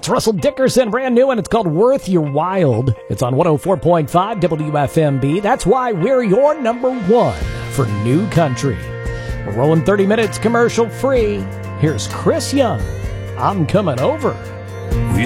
That's Russell Dickerson, brand new, and it's called Worth Your Wild. It's on 104.5 WFMB. That's why we're your number one for new country. We're rolling 30 minutes commercial free. Here's Chris Young. I'm coming over.